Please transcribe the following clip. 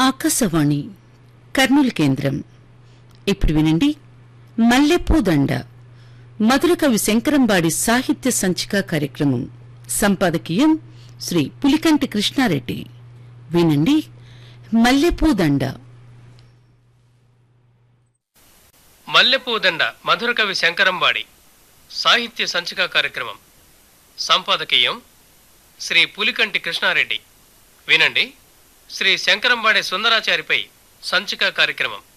ఆకాశవాణి కర్నూలు కేంద్రం. ఇప్పుడు వినండి మల్లెపూదండ మధుర కవి శంకరంబాడి సాహిత్య సంచిక కార్యక్రమం. సంపాదకీయం శ్రీ పులికంటి కృష్ణారెడ్డి. వినండి మల్లెపూదండ. మల్లెపూదండ మధుర కవి శంకరంబాడి సాహిత్య సంచిక కార్యక్రమం. సంపాదకీయం శ్రీ పులికంటి కృష్ణారెడ్డి. వినండి శ్రీ శంకరంబాడి సుందరాచారిపై సంచిక కార్యక్రమం.